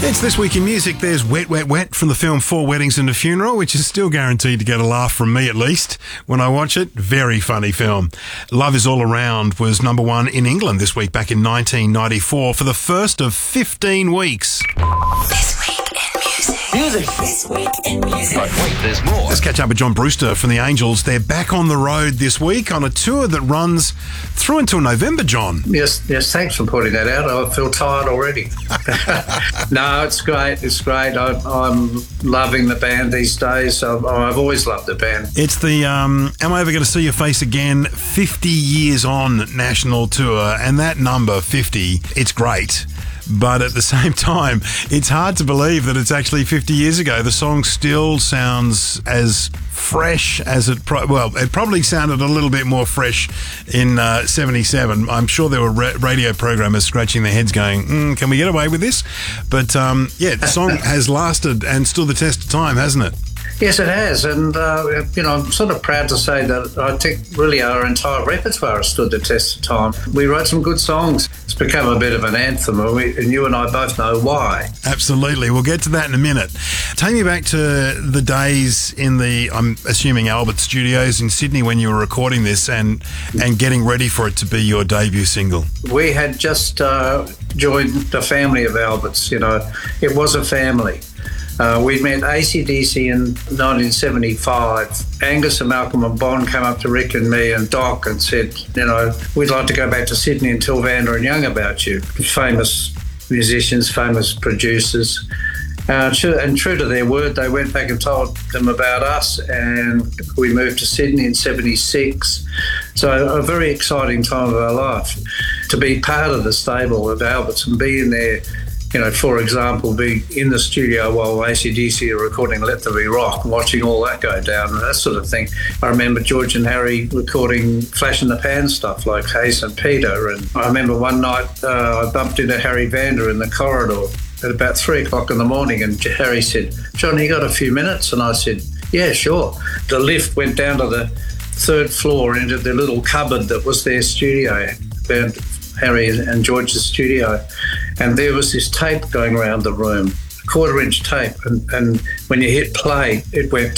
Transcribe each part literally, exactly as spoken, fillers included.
It's This Week in Music. There's Wet, Wet, Wet from the film Four Weddings and a Funeral, which is still guaranteed to get a laugh from me at least when I watch it. Very funny film. Love Is All Around was number one in England this week back in nineteen ninety-four for the first of fifteen weeks. This Week in Music. Music. This Week in Music. But wait, there's more. Let's catch up with John Brewster from the Angels. They're back on the road this week on a tour that runs through until November, John. Yes, yes. Thanks for pointing that out. I feel tired already. No, it's great. It's great. I, I'm loving the band these days. I've, I've always loved the band. It's the um, Am I Ever Going to See Your Face Again fifty years on national tour, and that number, fifty, it's great. But at the same time, it's hard to believe that it's actually fifty years ago. The song still sounds as fresh as it... Pro- well, it probably sounded a little bit more fresh in uh, seventy-seven. I'm sure there were ra- radio programmers scratching their heads going, mm, can we get away with this? But, um, yeah, the song has lasted and stood the test of time, hasn't it? Yes, it has. And, uh, you know, I'm sort of proud to say that I think really our entire repertoire has stood the test of time. We wrote some good songs. It's become a bit of an anthem, and, we, and you and I both know why. Absolutely. We'll get to that in a minute. Take me back to the days in the, I'm assuming, Albert Studios in Sydney when you were recording this and, and getting ready for it to be your debut single. We had just uh, joined the family of Alberts, you know. It was a family. Uh, we'd met A C D C in nineteen seventy-five. Angus and Malcolm and Bon came up to Rick and me and Doc and said, you know, we'd like to go back to Sydney and tell Vanda and Young about you. Famous musicians, famous producers. Uh, and true to their word, they went back and told them about us, and we moved to Sydney in seventy-six. So a very exciting time of our life. To be part of the stable of Alberts and be in there, you know, for example, be in the studio while A C D C are recording Let There Be Rock, watching all that go down and that sort of thing. I remember George and Harry recording Flash in the Pan stuff like Hey Saint Peter. And I remember one night uh, I bumped into Harry Vanda in the corridor at about three o'clock in the morning, and Harry said, John, you got a few minutes? And I said, yeah, sure. The lift went down to the third floor into the little cupboard that was their studio, Harry and George's studio, and there was this tape going around the room, quarter inch tape, and, and when you hit play, it went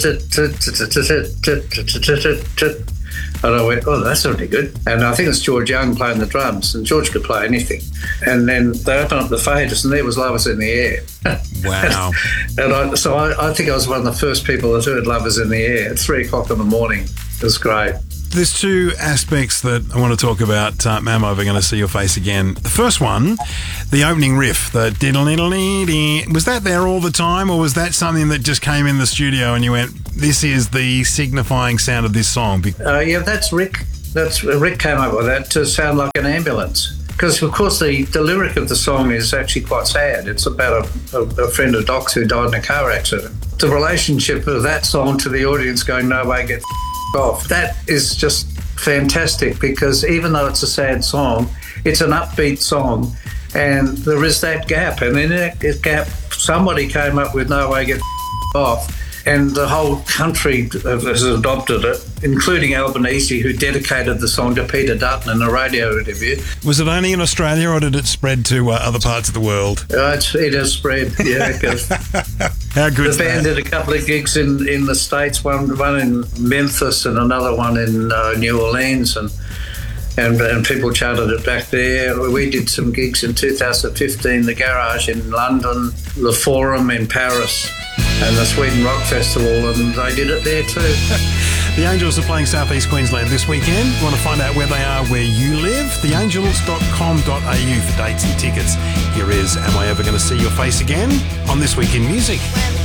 and I went, oh, that's really good. And I think it's George Young playing the drums, and George could play anything. And then they opened up the faders, and there was Love Is in the Air. Wow. and I, so I, I think I was one of the first people that heard Love Is in the Air at three o'clock in the morning. It was great. There's two aspects that I want to talk about. Uh, Am I Ever Going to See Your Face Again? The first one, the opening riff, the diddle-diddle-dee-dee. Was that there all the time, or was that something that just came in the studio and you went, this is the signifying sound of this song? Uh, yeah, that's Rick. That's Rick came up with that to sound like an ambulance. Because, of course, the, the lyric of the song is actually quite sad. It's about a, a, a friend of Doc's who died in a car accident. The relationship of that song to the audience going, no way, get off. That is just fantastic, because even though it's a sad song, it's an upbeat song, and there is that gap. And in that gap, somebody came up with No Way, Get Off, and the whole country has adopted it, including Albanese, who dedicated the song to Peter Dutton in a radio interview. Was it only in Australia, or did it spread to uh, other parts of the world? Uh, it's, it has spread, yeah. How good? The band did a couple of gigs in, in the States, one one in Memphis and another one in uh, New Orleans, and, and and people charted it back there. We did some gigs in two thousand fifteen, the Garage in London, the Forum in Paris, and the Sweden Rock Festival, and they did it there too. The Angels are playing South East Queensland this weekend. Want to find out where they are where you live? the angels dot com dot a u for dates and tickets. Here is Am I Ever Going to See Your Face Again on This Week in Music.